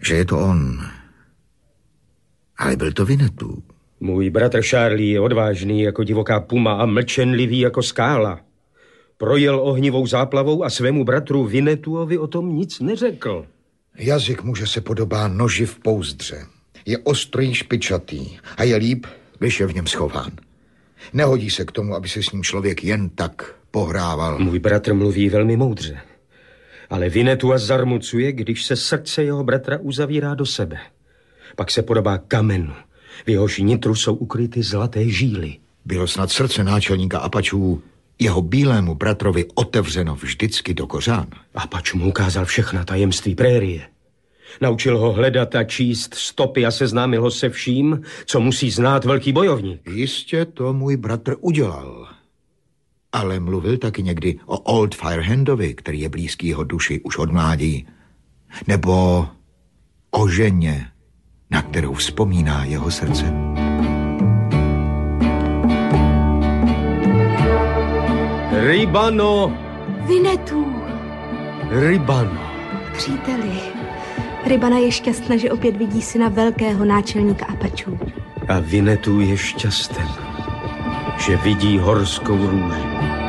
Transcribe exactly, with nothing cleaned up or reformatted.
že je to on. Ale byl to Winnetou. Můj bratr Charlie je odvážný jako divoká puma a mlčenlivý jako skála. Projel ohnivou záplavou a svému bratru Winnetouovi o tom nic neřekl. Jazyk muže se podobá noži v pouzdře. Je ostrý, špičatý a je líp, když je v něm schován. Nehodí se k tomu, aby se s ním člověk jen tak pohrával. Můj bratr mluví velmi moudře, ale Winnetou zarmucuje, když se srdce jeho bratra uzavírá do sebe. Pak se podobá kamenu. V jehož nitru jsou ukryty zlaté žíly. Bylo snad srdce náčelníka Apačů jeho bílému bratrovi otevřeno vždycky do kořán. Apač mu ukázal všechna tajemství prérie. Naučil ho hledat a číst stopy a seznámil ho se vším, co musí znát velký bojovník. Jistě to můj bratr udělal. Ale mluvil taky někdy o Old Firehandovi, který je blízký jeho duši už od mládí. Nebo o ženě, na kterou vzpomíná jeho srdce. Rybano! Winnetou! Rybano! Příteli, Rybana je šťastná, že opět vidí syna velkého náčelníka Apačů. A Winnetou je šťasten, že vidí horskou růži.